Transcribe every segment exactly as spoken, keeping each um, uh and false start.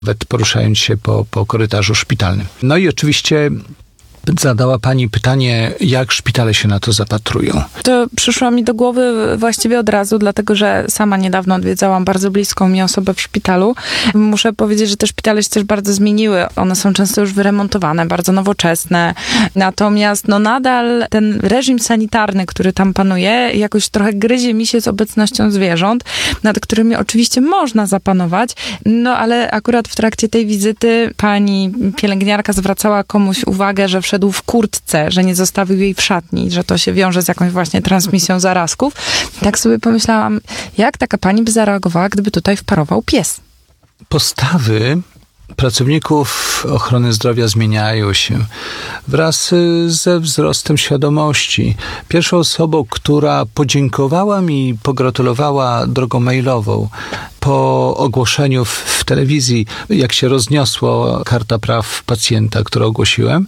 nawet poruszając się po, po korytarzu szpitalnym. No i oczywiście zadała pani pytanie, jak szpitale się na to zapatrują. To przyszło mi do głowy właściwie od razu, dlatego że sama niedawno odwiedzałam bardzo bliską mi osobę w szpitalu. Muszę powiedzieć, że te szpitale się też bardzo zmieniły. One są często już wyremontowane, bardzo nowoczesne. Natomiast no nadal ten reżim sanitarny, który tam panuje, jakoś trochę gryzie mi się z obecnością zwierząt, nad którymi oczywiście można zapanować. No ale akurat w trakcie tej wizyty pani pielęgniarka zwracała komuś uwagę, że wszedł w kurtce, że nie zostawił jej w szatni, że to się wiąże z jakąś właśnie transmisją zarazków. Tak sobie pomyślałam, jak taka pani by zareagowała, gdyby tutaj wparował pies? Postawy pracowników ochrony zdrowia zmieniają się wraz ze wzrostem świadomości. Pierwszą osobą, która podziękowała mi, pogratulowała drogą mailową po ogłoszeniu w, w telewizji, jak się rozniosło Karta Praw Pacjenta, którą ogłosiłem,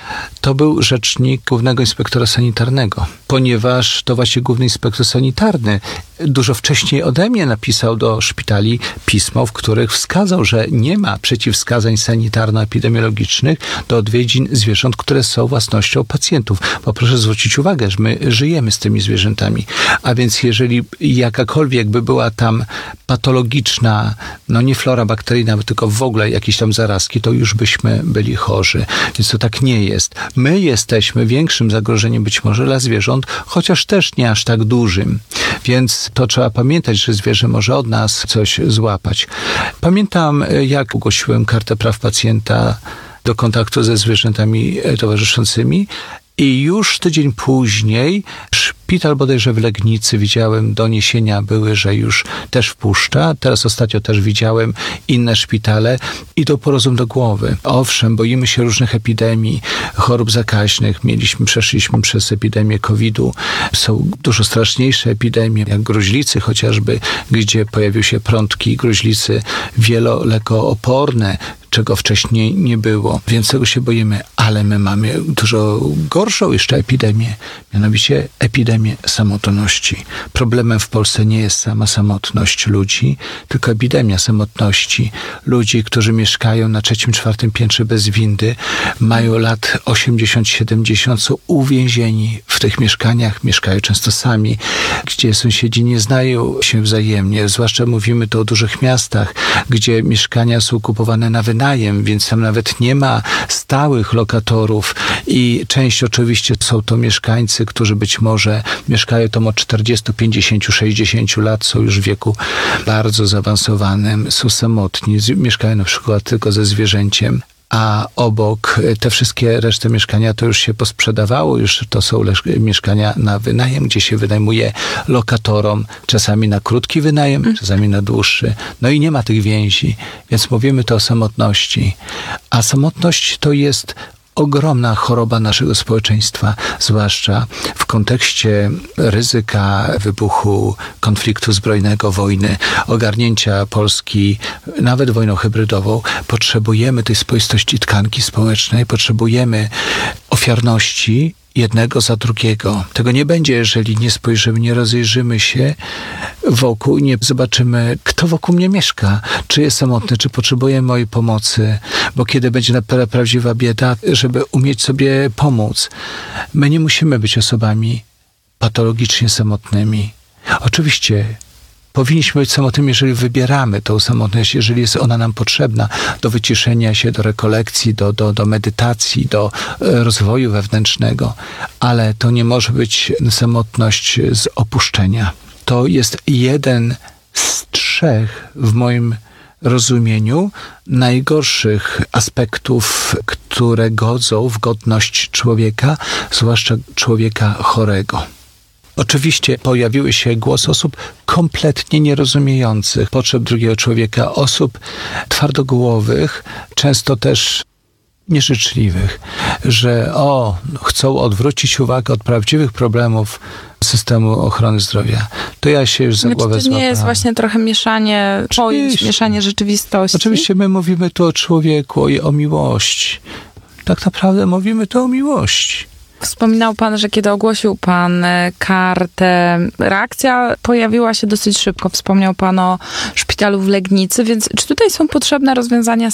to był rzecznik Głównego Inspektora Sanitarnego, ponieważ to właśnie Główny Inspektor Sanitarny dużo wcześniej ode mnie napisał do szpitali pismo, w których wskazał, że nie ma przeciwwskazań sanitarno-epidemiologicznych do odwiedzin zwierząt, które są własnością pacjentów. Bo proszę zwrócić uwagę, że my żyjemy z tymi zwierzętami. A więc jeżeli jakakolwiek by była tam patologiczna, no nie flora bakteryjna, tylko w ogóle jakieś tam zarazki, to już byśmy byli chorzy. Więc to tak nie jest. My jesteśmy większym zagrożeniem być może dla zwierząt, chociaż też nie aż tak dużym. Więc to trzeba pamiętać, że zwierzę może od nas coś złapać. Pamiętam, jak ogłosiłem Kartę Praw Pacjenta do kontaktu ze zwierzętami towarzyszącymi i już tydzień później szpital bodajże w Legnicy, widziałem, doniesienia były, że już też wpuszcza. Teraz ostatnio też widziałem inne szpitale. Idą po rozum do głowy. Owszem, boimy się różnych epidemii, chorób zakaźnych. Mieliśmy, przeszliśmy przez epidemię kowida. Są dużo straszniejsze epidemie, jak gruźlicy chociażby, gdzie pojawiły się prądki gruźlicy wielolekooporne, czego wcześniej nie było. Więc tego się boimy. Ale my mamy dużo gorszą jeszcze epidemię, mianowicie epidemię samotności. Problemem w Polsce nie jest sama samotność ludzi, tylko epidemia samotności. Ludzi, którzy mieszkają na trzecim, czwartym piętrze bez windy, mają lat osiemdziesiąt siedemdziesiąt, są uwięzieni w tych mieszkaniach, mieszkają często sami, gdzie sąsiedzi nie znają się wzajemnie. Zwłaszcza mówimy tu o dużych miastach, gdzie mieszkania są kupowane na wynajem, więc tam nawet nie ma stałych lokatorów i część oczywiście są to mieszkańcy, którzy być może mieszkają tam od czterdziestu, pięćdziesięciu, sześćdziesięciu lat, są już w wieku bardzo zaawansowanym, są samotni, mieszkają na przykład tylko ze zwierzęciem, a obok te wszystkie reszty mieszkania to już się posprzedawało, już to są mieszkania na wynajem, gdzie się wynajmuje lokatorom, czasami na krótki wynajem, mm. czasami na dłuższy. No i nie ma tych więzi, więc mówimy to o samotności. A samotność to jest ogromna choroba naszego społeczeństwa, zwłaszcza w kontekście ryzyka wybuchu konfliktu zbrojnego, wojny, ogarnięcia Polski, nawet wojną hybrydową. Potrzebujemy tej spoistości tkanki społecznej, potrzebujemy ofiarności jednego za drugiego. Tego nie będzie, jeżeli nie spojrzymy, nie rozejrzymy się wokół i nie zobaczymy, kto wokół mnie mieszka, czy jest samotny, czy potrzebuje mojej pomocy, bo kiedy będzie naprawdę prawdziwa bieda, żeby umieć sobie pomóc. My nie musimy być osobami patologicznie samotnymi. Oczywiście powinniśmy być samotnymi, jeżeli wybieramy tą samotność, jeżeli jest ona nam potrzebna do wyciszenia się, do rekolekcji, do, do, do medytacji, do rozwoju wewnętrznego. Ale to nie może być samotność z opuszczenia. To jest jeden z trzech w moim rozumieniu najgorszych aspektów, które godzą w godność człowieka, zwłaszcza człowieka chorego. Oczywiście pojawiły się głosy osób kompletnie nierozumiejących potrzeb drugiego człowieka, osób twardogłowych, często też nieżyczliwych, że o, chcą odwrócić uwagę od prawdziwych problemów systemu ochrony zdrowia. To ja się już za znaczy, głowę to złapałem. nie jest właśnie trochę mieszanie pojęć, mieszanie rzeczywistości? Oczywiście my mówimy tu o człowieku, o, o miłości. Tak naprawdę mówimy tu o miłości. Wspominał pan, że kiedy ogłosił pan kartę, reakcja pojawiła się dosyć szybko. Wspomniał pan o szpitalu w Legnicy, więc czy tutaj są potrzebne rozwiązania